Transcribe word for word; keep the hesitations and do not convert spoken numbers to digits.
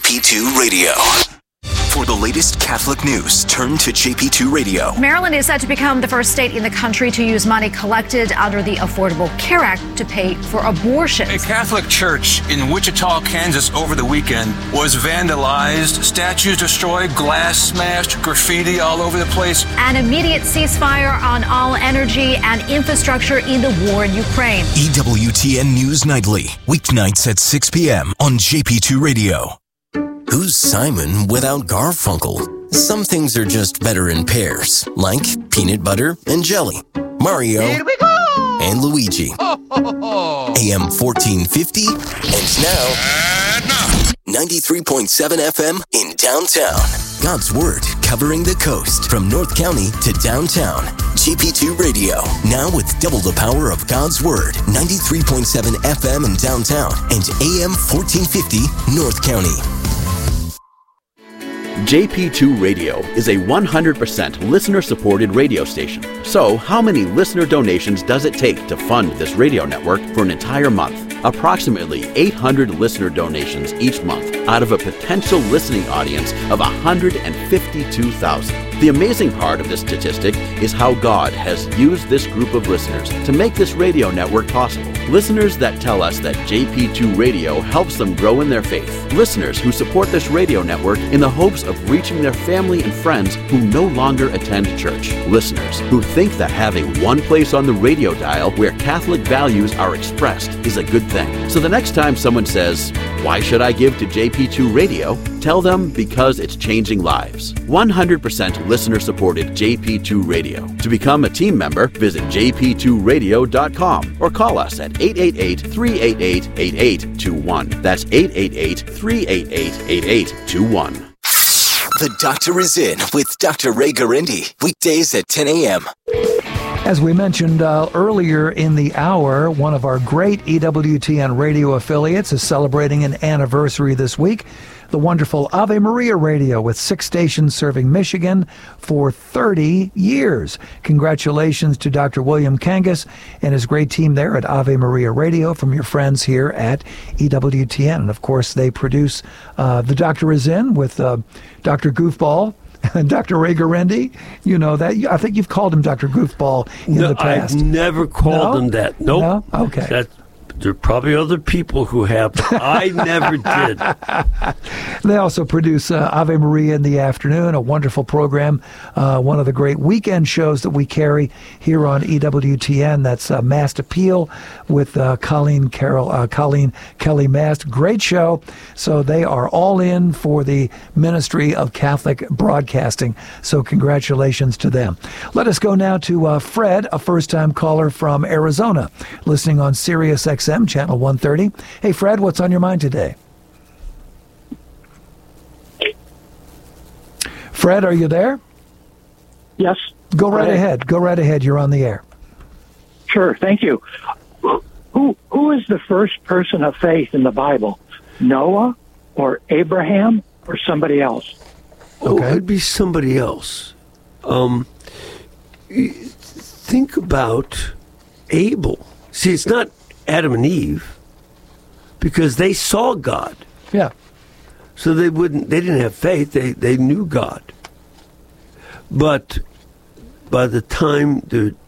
P two Radio. For the latest Catholic news, turn to J P two Radio. Maryland is set to become the first state in the country to use money collected under the Affordable Care Act to pay for abortions. A Catholic church in Wichita, Kansas over the weekend was vandalized, statues destroyed, glass smashed, graffiti all over the place. An immediate ceasefire on all energy and infrastructure in the war in Ukraine. E W T N News Nightly, weeknights at six p.m. on J P two Radio. Who's Simon without Garfunkel? Some things are just better in pairs, like peanut butter and jelly. Mario Here we go! and Luigi. Ho, ho, ho. A M fourteen fifty, and now, And now, ninety-three point seven F M in downtown. God's Word covering the coast from North County to downtown. J P two Radio, now with double the power of God's Word. ninety-three point seven F M in downtown and A M fourteen fifty North County. J P two Radio is a one hundred percent listener-supported radio station. So, how many listener donations does it take to fund this radio network for an entire month? Approximately eight hundred listener donations each month out of a potential listening audience of one hundred fifty-two thousand. The amazing part of this statistic is how God has used this group of listeners to make this radio network possible. Listeners that tell us that J P two Radio helps them grow in their faith. Listeners who support this radio network in the hopes of reaching their family and friends who no longer attend church. Listeners who think that having one place on the radio dial where Catholic values are expressed is a good thing. So the next time someone says, "Why should I give to J P two Radio?" tell them because it's changing lives. one hundred percent listener-supported J P two Radio. To become a team member, visit j p two radio dot com or call us at eight eight eight, three eight eight, eight eight two one. That's eight eight eight, three eight eight, eight eight two one. The Doctor is in with Doctor Ray Garindi, weekdays at ten a.m. As we mentioned uh, earlier in the hour, one of our great E W T N radio affiliates is celebrating an anniversary this week. The wonderful Ave Maria Radio with six stations serving Michigan for thirty years. Congratulations to Doctor William Kangas and his great team there at Ave Maria Radio from your friends here at E W T N. And of course, they produce uh, The Doctor is In with uh, Doctor Goofball. Doctor Ray Garindi, you know that. I think you've called him Doctor Goofball in no, the past. I've never called no? him that. Nope. No? Okay. That, there are probably other people who have. I never did. They also produce uh, Ave Maria in the Afternoon, a wonderful program, uh, one of the great weekend shows that we carry here on E W T N. That's uh, Mast Appeal with uh, Colleen Carroll, uh, Colleen Kelly Mast. Great show. So they are all in for the Ministry of Catholic Broadcasting. So congratulations to them. Let us go now to uh, Fred, a first-time caller from Arizona, listening on Sirius X M channel one thirty. Hey, Fred, what's on your mind today? Fred, are you there? Yes. Go right Hi. ahead. Go right ahead. You're on the air. Sure. Thank you. Who who is the first person of faith in the Bible? Noah or Abraham or somebody else? Oh, Okay. it'd be somebody else. Um, y- think about Abel. See, it's not Adam and Eve because they saw God. Yeah. So they wouldn't. They didn't have faith. They they knew God. But by the time the